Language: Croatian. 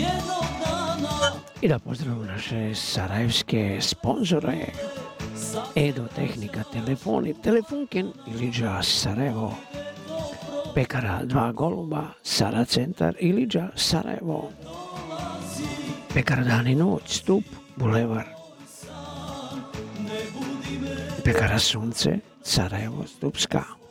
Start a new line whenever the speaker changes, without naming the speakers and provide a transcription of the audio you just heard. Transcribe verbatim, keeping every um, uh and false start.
I da pozdravimo naše sarajevske sponzore Edo Tehnika, telefoni, Telefunken, Ilidža Sarajevo, Pekara Dva Goluba, Sara Centar, Ilidža Sarajevo, Pekara Dan i Noć, Stup, Bulevar, Pekara Sunce, Sarajevo, Stupska.